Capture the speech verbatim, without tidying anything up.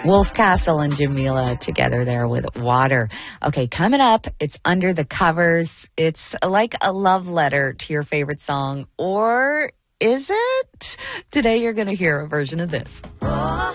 Wolf Castle and Jamila together there with Water. Okay, coming up, it's Under the Covers. It's like a love letter to your favorite song, or is it? Today you're going to hear a version of this. Oh,